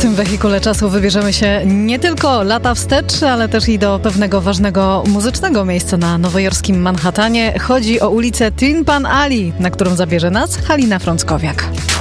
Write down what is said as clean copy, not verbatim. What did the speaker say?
tym wehikule czasu wybierzemy się nie tylko lata wstecz, ale też i do pewnego ważnego muzycznego miejsca na nowojorskim Manhattanie. Chodzi o ulicę Tin Pan Alley, na którą zabierze nas Halina Frąckowiak.